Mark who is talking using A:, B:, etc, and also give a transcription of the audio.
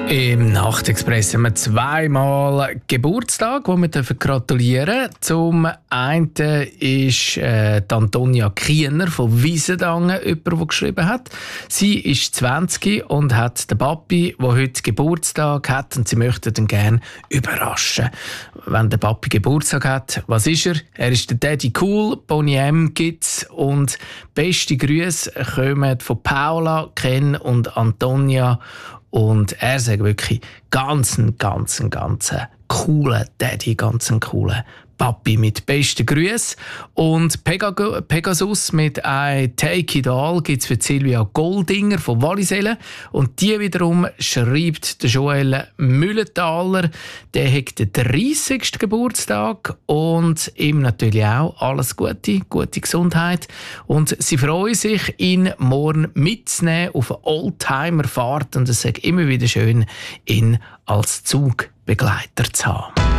A: Im Nachtexpress haben wir zweimal Geburtstag, wo wir gratulieren dürfen. Zum einen ist die Antonia Kiener von Wiesendangen jemand, der geschrieben hat. Sie ist 20 und hat den Papi, der heute Geburtstag hat, und sie möchte ihn gerne überraschen. Wenn der Papi Geburtstag hat, was ist er? Er ist der Daddy Cool, Bonnie M gibt's, und beste Grüße kommen von Paula, Ken und Antonia. Und er sagt wirklich ganz coolen Daddy, ganz coolen Papi mit besten Grüßen. Und Pegasus mit «I Take It All» gibt es für Silvia Goldinger von Wallisellen. Und die wiederum schreibt der Joel Müllenthaler, der hat den 30. Geburtstag und ihm natürlich auch alles Gute, gute Gesundheit. Und sie freuen sich, ihn morgen mitzunehmen auf eine Oldtimer-Fahrt. Und es ist immer wieder schön, ihn als Zugbegleiter zu haben.